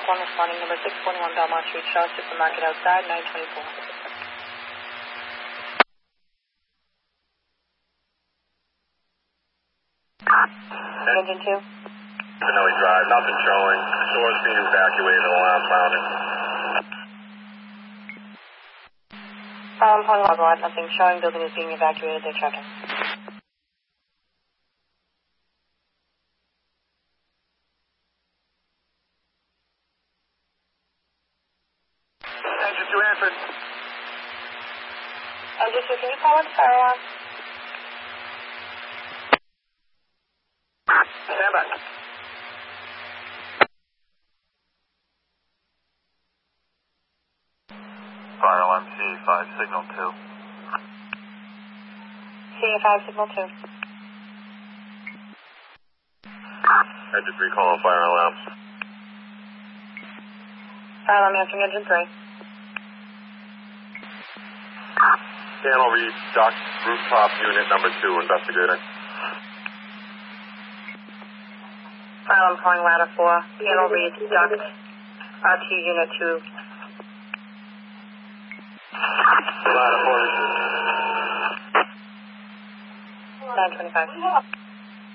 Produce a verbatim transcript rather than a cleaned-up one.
one responding number six twenty-one Belmont Street, Shaw Supermarket outside, nine twenty-four. Engine two. Pinelli Drive, nothing showing. Stores being evacuated, alarm sounding. Um, calling Logwood, nothing showing. Building is being evacuated. They're checking. Engine two answered. Engine two, can you call in fire alarm? Stand by. Fire alarm C five, signal two. C five, signal two. Engine three, call on fire alarm. Fire alarm answering engine three. Panel read, duct, rooftop unit number two, investigating. Fire alarm calling ladder four. Panel read, duct, R T unit two. Ladder four. nine twenty-five.